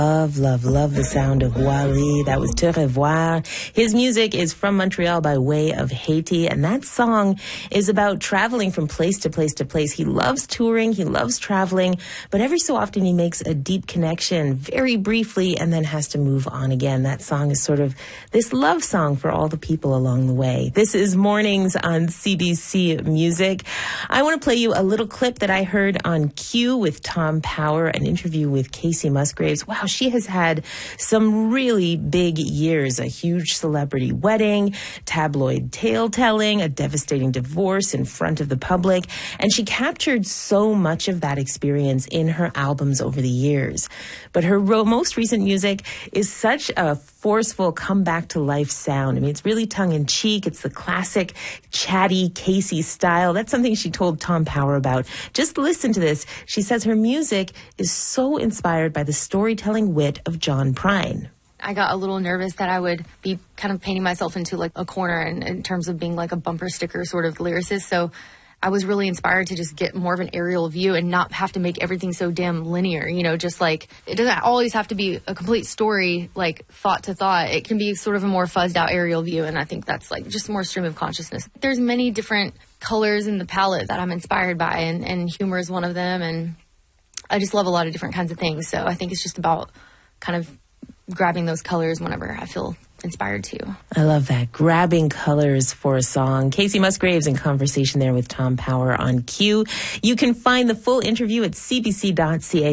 Love, love, love the sound of Wally. That was Te Revoir. His music is from Montreal by way of Haiti, and that song is about traveling from place to place to place. He loves touring, he loves traveling, but every so often he makes a deep connection very briefly and then has to move on again. That song is sort of this love song for all the people along the way. This is Mornings on CBC Music. I want to play you a little clip that I heard on Q with Tom Power, an interview with Kacey Musgraves. Wow, she has had some really big years, a huge celebrity wedding, tabloid tale-telling, a devastating divorce in front of the public, and she captured so much of that experience in her albums over the years. But her most recent music is such a forceful come-back-to-life sound. I mean, it's really tongue-in-cheek. It's the classic chatty Kacey style. That's something she told Tom Power about. Just listen to this. She says her music is so inspired by the storytelling wit of John Prine. I got a little nervous that I would be kind of painting myself into like a corner in terms of being like a bumper sticker sort of lyricist. So I was really inspired to just get more of an aerial view and not have to make everything so damn linear, you know, just like it doesn't always have to be a complete story, like thought to thought. It can be sort of a more fuzzed out aerial view. And I think that's like just more stream of consciousness. There's many different colors in the palette that I'm inspired by, and humor is one of them. And I just love a lot of different kinds of things. So I think it's just about kind of grabbing those colors whenever I feel inspired to. I love that. Grabbing colors for a song. Kacey Musgraves in conversation there with Tom Power on Q. You can find the full interview at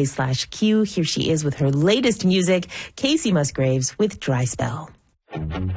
cbc.ca/Q. Here she is with her latest music, Kacey Musgraves with Dry Spell.